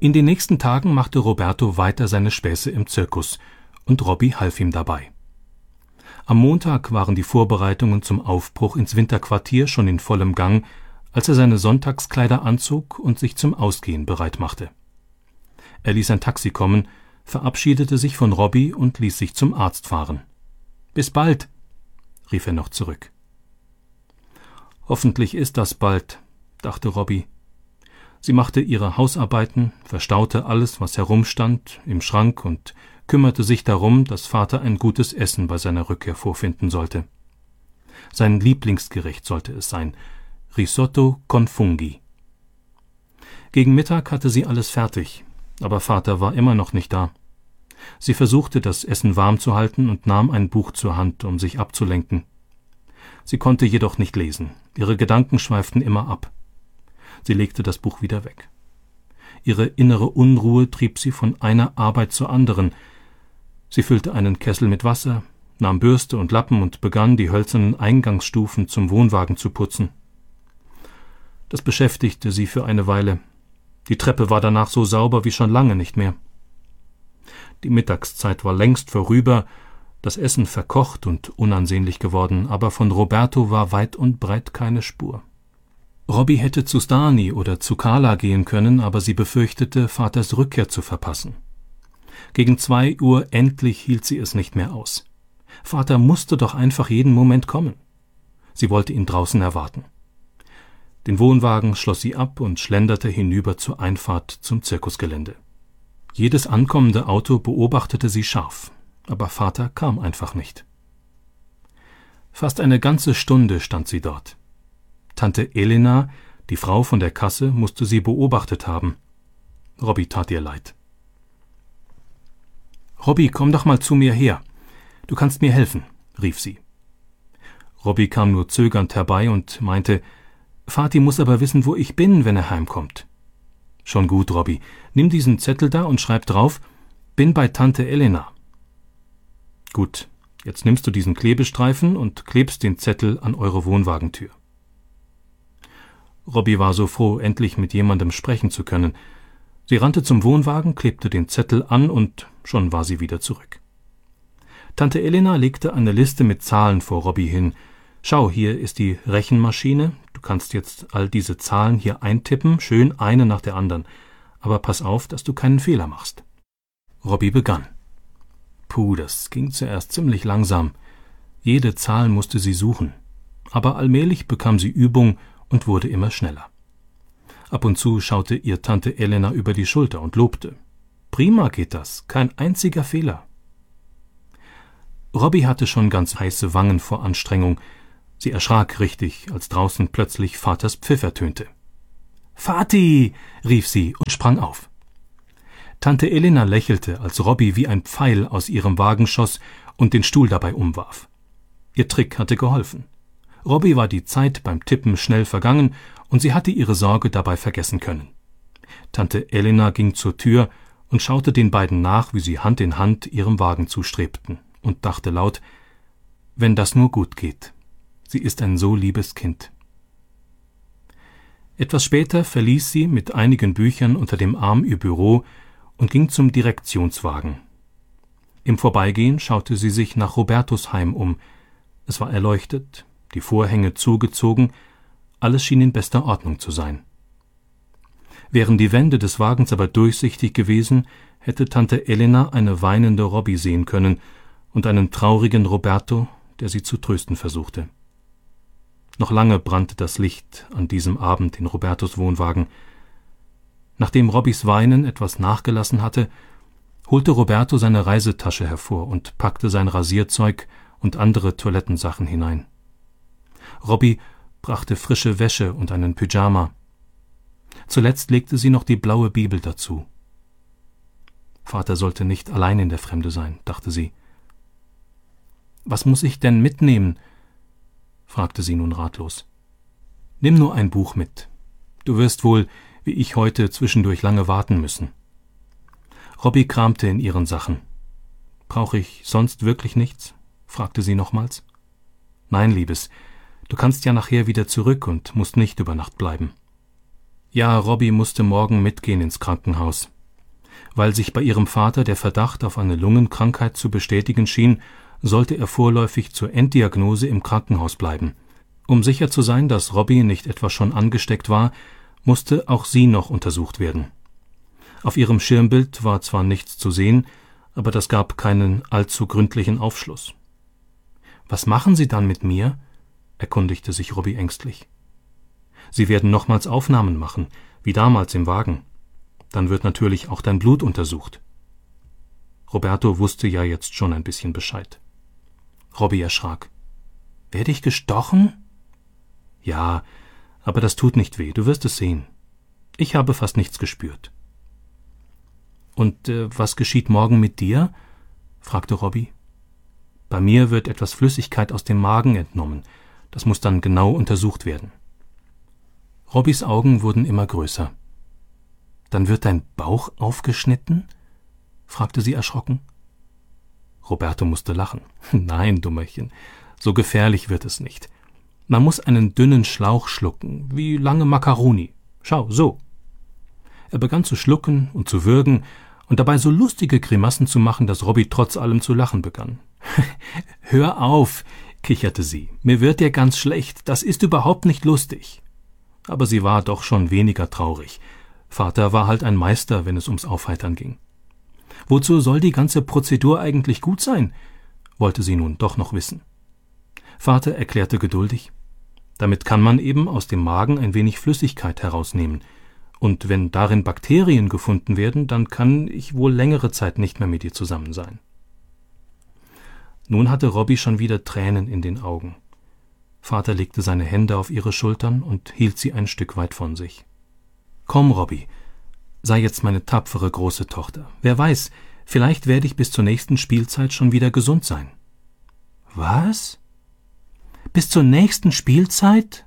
In den nächsten Tagen machte Roberto weiter seine Späße im Zirkus, und Robbie half ihm dabei. Am Montag waren die Vorbereitungen zum Aufbruch ins Winterquartier schon in vollem Gang, als er seine Sonntagskleider anzog und sich zum Ausgehen bereit machte. Er ließ ein Taxi kommen, verabschiedete sich von Robbie und ließ sich zum Arzt fahren. »Bis bald«, rief er noch zurück. »Hoffentlich ist das bald«, dachte Robbie. Sie machte ihre Hausarbeiten, verstaute alles, was herumstand, im Schrank und kümmerte sich darum, dass Vater ein gutes Essen bei seiner Rückkehr vorfinden sollte. Sein Lieblingsgericht sollte es sein, Risotto con Funghi. Gegen Mittag hatte sie alles fertig, aber Vater war immer noch nicht da. Sie versuchte, das Essen warm zu halten und nahm ein Buch zur Hand, um sich abzulenken. Sie konnte jedoch nicht lesen, ihre Gedanken schweiften immer ab. Sie legte das Buch wieder weg. Ihre innere Unruhe trieb sie von einer Arbeit zur anderen. Sie füllte einen Kessel mit Wasser, nahm Bürste und Lappen und begann, die hölzernen Eingangsstufen zum Wohnwagen zu putzen. Das beschäftigte sie für eine Weile. Die Treppe war danach so sauber wie schon lange nicht mehr. Die Mittagszeit war längst vorüber, das Essen verkocht und unansehnlich geworden, aber von Roberto war weit und breit keine Spur. Robbie hätte zu Stani oder zu Carla gehen können, aber sie befürchtete, Vaters Rückkehr zu verpassen. Gegen 2 Uhr endlich hielt sie es nicht mehr aus. Vater musste doch einfach jeden Moment kommen. Sie wollte ihn draußen erwarten. Den Wohnwagen schloss sie ab und schlenderte hinüber zur Einfahrt zum Zirkusgelände. Jedes ankommende Auto beobachtete sie scharf, aber Vater kam einfach nicht. Fast eine ganze Stunde stand sie dort. Tante Elena, die Frau von der Kasse, musste sie beobachtet haben. Robbie tat ihr leid. »Robbie, komm doch mal zu mir her. Du kannst mir helfen«, rief sie. Robbie kam nur zögernd herbei und meinte, »Vati muss aber wissen, wo ich bin, wenn er heimkommt.« »Schon gut, Robbie. Nimm diesen Zettel da und schreib drauf, bin bei Tante Elena.« »Gut, jetzt nimmst du diesen Klebestreifen und klebst den Zettel an eure Wohnwagentür.« Robbie war so froh, endlich mit jemandem sprechen zu können. Sie rannte zum Wohnwagen, klebte den Zettel an und schon war sie wieder zurück. Tante Elena legte eine Liste mit Zahlen vor Robbie hin. »Schau, hier ist die Rechenmaschine. Du kannst jetzt all diese Zahlen hier eintippen, schön eine nach der anderen. Aber pass auf, dass du keinen Fehler machst.« Robbie begann. Das ging zuerst ziemlich langsam. Jede Zahl musste sie suchen. Aber allmählich bekam sie Übung und wurde immer schneller. Ab und zu schaute ihr Tante Elena über die Schulter und lobte. »Prima geht das, kein einziger Fehler.« Robbie hatte schon ganz heiße Wangen vor Anstrengung. Sie erschrak richtig, als draußen plötzlich Vaters Pfiff ertönte. »Vati«, rief sie und sprang auf. Tante Elena lächelte, als Robbie wie ein Pfeil aus ihrem Wagen schoss und den Stuhl dabei umwarf. Ihr Trick hatte geholfen. Robbie war die Zeit beim Tippen schnell vergangen und sie hatte ihre Sorge dabei vergessen können. Tante Elena ging zur Tür und schaute den beiden nach, wie sie Hand in Hand ihrem Wagen zustrebten, und dachte laut, wenn das nur gut geht. Sie ist ein so liebes Kind. Etwas später verließ sie mit einigen Büchern unter dem Arm ihr Büro und ging zum Direktionswagen. Im Vorbeigehen schaute sie sich nach Robertos Heim um. Es war erleuchtet, die Vorhänge zugezogen, alles schien in bester Ordnung zu sein. Wären die Wände des Wagens aber durchsichtig gewesen, hätte Tante Elena eine weinende Robbie sehen können und einen traurigen Roberto, der sie zu trösten versuchte. Noch lange brannte das Licht an diesem Abend in Robertos Wohnwagen. Nachdem Robbies Weinen etwas nachgelassen hatte, holte Roberto seine Reisetasche hervor und packte sein Rasierzeug und andere Toilettensachen hinein. Robbie brachte frische Wäsche und einen Pyjama. Zuletzt legte sie noch die blaue Bibel dazu. Vater sollte nicht allein in der Fremde sein, dachte sie. »Was muss ich denn mitnehmen?« fragte sie nun ratlos. »Nimm nur ein Buch mit. Du wirst wohl, wie ich heute, zwischendurch lange warten müssen.« Robbie kramte in ihren Sachen. »Brauche ich sonst wirklich nichts?« fragte sie nochmals. »Nein, Liebes, du kannst ja nachher wieder zurück und musst nicht über Nacht bleiben.« Ja, Robbie musste morgen mitgehen ins Krankenhaus. Weil sich bei ihrem Vater der Verdacht auf eine Lungenkrankheit zu bestätigen schien, sollte er vorläufig zur Enddiagnose im Krankenhaus bleiben. Um sicher zu sein, dass Robbie nicht etwa schon angesteckt war, musste auch sie noch untersucht werden. Auf ihrem Schirmbild war zwar nichts zu sehen, aber das gab keinen allzu gründlichen Aufschluss. »Was machen Sie dann mit mir?« erkundigte sich Robbie ängstlich. »Sie werden nochmals Aufnahmen machen, wie damals im Wagen. Dann wird natürlich auch dein Blut untersucht.« Roberto wusste ja jetzt schon ein bisschen Bescheid. Robbie erschrak. »Werde ich gestochen?« »Ja, aber das tut nicht weh, du wirst es sehen. Ich habe fast nichts gespürt.« »Und was geschieht morgen mit dir?« fragte Robbie. »Bei mir wird etwas Flüssigkeit aus dem Magen entnommen. Das muss dann genau untersucht werden.« Robbies Augen wurden immer größer. »Dann wird dein Bauch aufgeschnitten?« fragte sie erschrocken. Roberto musste lachen. »Nein, Dummerchen, so gefährlich wird es nicht. Man muss einen dünnen Schlauch schlucken, wie lange Makaroni. Schau, so.« Er begann zu schlucken und zu würgen und dabei so lustige Grimassen zu machen, dass Robbie trotz allem zu lachen begann. »Hör auf«, kicherte sie, »mir wird dir ganz schlecht, das ist überhaupt nicht lustig.« Aber sie war doch schon weniger traurig. Vater war halt ein Meister, wenn es ums Aufheitern ging. Wozu soll die ganze Prozedur eigentlich gut sein? Wollte sie nun doch noch wissen. Vater erklärte geduldig, damit kann man eben aus dem Magen ein wenig Flüssigkeit herausnehmen. Und wenn darin Bakterien gefunden werden, dann kann ich wohl längere Zeit nicht mehr mit dir zusammen sein. Nun hatte Robbie schon wieder Tränen in den Augen. Vater legte seine Hände auf ihre Schultern und hielt sie ein Stück weit von sich. »Komm, Robbie, sei jetzt meine tapfere große Tochter. Wer weiß, vielleicht werde ich bis zur nächsten Spielzeit schon wieder gesund sein.« »Was? Bis zur nächsten Spielzeit?«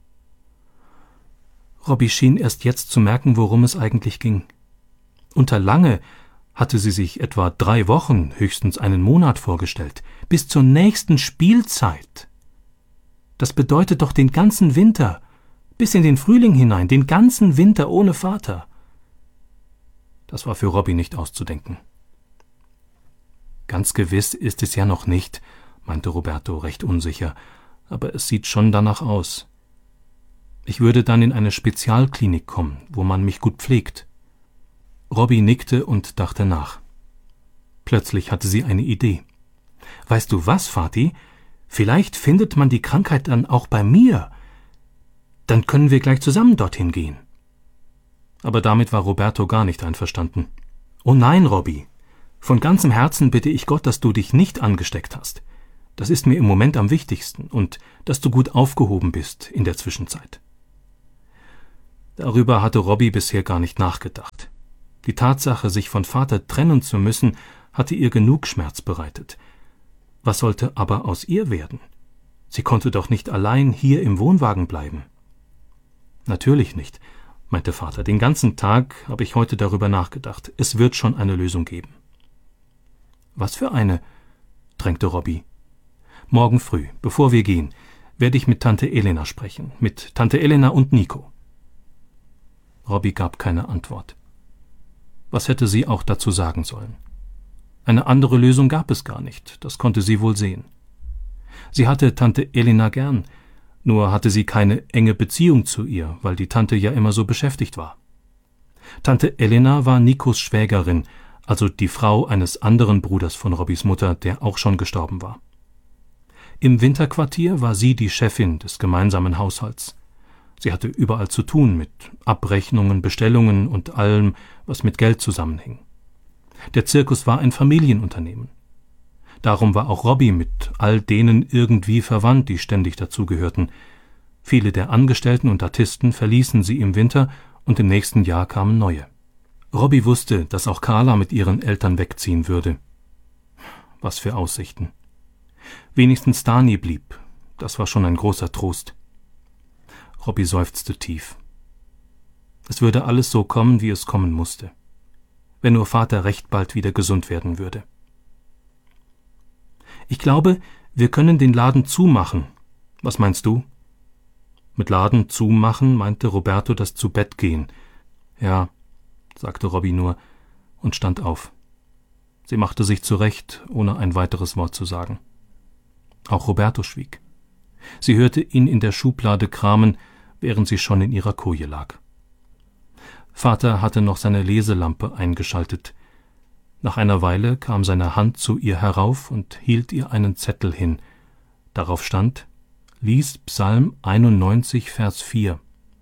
Robbie schien erst jetzt zu merken, worum es eigentlich ging. Unter lange hatte sie sich etwa 3 Wochen, höchstens einen Monat vorgestellt. Bis zur nächsten Spielzeit. Das bedeutet doch den ganzen Winter, bis in den Frühling hinein, den ganzen Winter ohne Vater. Das war für Robbie nicht auszudenken. »Ganz gewiss ist es ja noch nicht«, meinte Roberto recht unsicher, »aber es sieht schon danach aus. Ich würde dann in eine Spezialklinik kommen, wo man mich gut pflegt.« Robbie nickte und dachte nach. Plötzlich hatte sie eine Idee. »Weißt du was, Vati? Vielleicht findet man die Krankheit dann auch bei mir. Dann können wir gleich zusammen dorthin gehen.« Aber damit war Roberto gar nicht einverstanden. »Oh nein, Robbie, von ganzem Herzen bitte ich Gott, dass du dich nicht angesteckt hast. Das ist mir im Moment am wichtigsten und dass du gut aufgehoben bist in der Zwischenzeit.« Darüber hatte Robbie bisher gar nicht nachgedacht. Die Tatsache, sich von Vater trennen zu müssen, hatte ihr genug Schmerz bereitet. Was sollte aber aus ihr werden? Sie konnte doch nicht allein hier im Wohnwagen bleiben. »Natürlich nicht«, meinte Vater, »den ganzen Tag habe ich heute darüber nachgedacht. Es wird schon eine Lösung geben.« »Was für eine?« drängte Robbie. »Morgen früh, bevor wir gehen, werde ich mit Tante Elena sprechen, mit Tante Elena und Nico.« Robbie gab keine Antwort. Was hätte sie auch dazu sagen sollen? Eine andere Lösung gab es gar nicht, das konnte sie wohl sehen. Sie hatte Tante Elena gern, nur hatte sie keine enge Beziehung zu ihr, weil die Tante ja immer so beschäftigt war. Tante Elena war Nikos Schwägerin, also die Frau eines anderen Bruders von Robbies Mutter, der auch schon gestorben war. Im Winterquartier war sie die Chefin des gemeinsamen Haushalts. Sie hatte überall zu tun mit Abrechnungen, Bestellungen und allem, was mit Geld zusammenhing. Der Zirkus war ein Familienunternehmen. Darum war auch Robbie mit all denen irgendwie verwandt, die ständig dazugehörten. Viele der Angestellten und Artisten verließen sie im Winter und im nächsten Jahr kamen neue. Robbie wusste, dass auch Carla mit ihren Eltern wegziehen würde. Was für Aussichten. Wenigstens Dani blieb. Das war schon ein großer Trost. Robbie seufzte tief. Es würde alles so kommen, wie es kommen musste. Wenn nur Vater recht bald wieder gesund werden würde. »Ich glaube, wir können den Laden zumachen. Was meinst du?« Mit Laden zumachen meinte Roberto das Zubettgehen. »Ja«, sagte Robbie nur, und stand auf. Sie machte sich zurecht, ohne ein weiteres Wort zu sagen. Auch Roberto schwieg. Sie hörte ihn in der Schublade kramen, während sie schon in ihrer Koje lag. Vater hatte noch seine Leselampe eingeschaltet. Nach einer Weile kam seine Hand zu ihr herauf und hielt ihr einen Zettel hin. Darauf stand: »Lies Psalm 91, Vers 4.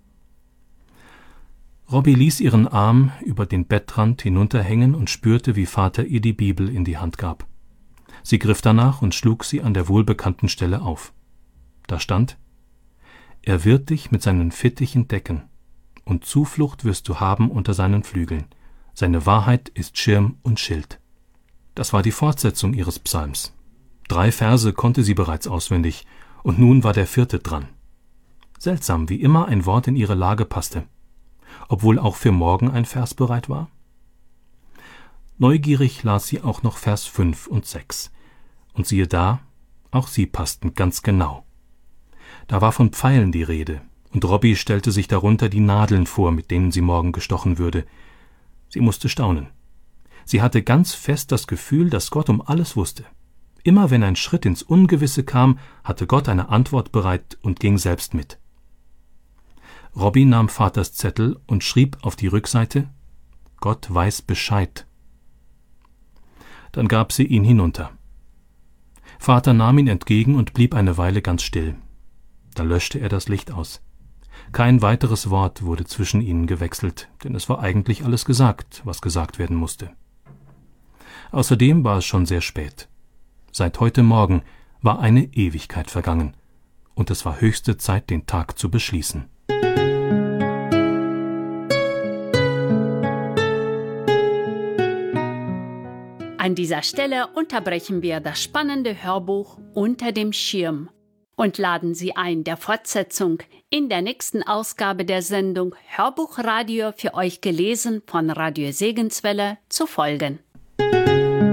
Robbie ließ ihren Arm über den Bettrand hinunterhängen und spürte, wie Vater ihr die Bibel in die Hand gab. Sie griff danach und schlug sie an der wohlbekannten Stelle auf. Da stand: »Er wird dich mit seinen Fittichen decken, und Zuflucht wirst du haben unter seinen Flügeln. Seine Wahrheit ist Schirm und Schild.« Das war die Fortsetzung ihres Psalms. 3 Verse konnte sie bereits auswendig, und nun war der 4. dran. Seltsam, wie immer ein Wort in ihre Lage passte. Obwohl auch für morgen ein Vers bereit war? Neugierig las sie auch noch Vers 5 und 6. Und siehe da, auch sie passten ganz genau. Da war von Pfeilen die Rede, und Robbie stellte sich darunter die Nadeln vor, mit denen sie morgen gestochen würde. Sie musste staunen. Sie hatte ganz fest das Gefühl, dass Gott um alles wusste. Immer wenn ein Schritt ins Ungewisse kam, hatte Gott eine Antwort bereit und ging selbst mit. Robbie nahm Vaters Zettel und schrieb auf die Rückseite: »Gott weiß Bescheid.« Dann gab sie ihn hinunter. Vater nahm ihn entgegen und blieb eine Weile ganz still. Da löschte er das Licht aus. Kein weiteres Wort wurde zwischen ihnen gewechselt, denn es war eigentlich alles gesagt, was gesagt werden musste. Außerdem war es schon sehr spät. Seit heute Morgen war eine Ewigkeit vergangen, und es war höchste Zeit, den Tag zu beschließen. An dieser Stelle unterbrechen wir das spannende Hörbuch Unter dem Schirm und laden Sie ein, der Fortsetzung in der nächsten Ausgabe der Sendung Hörbuchradio für euch gelesen von Radio Segenswelle zu folgen.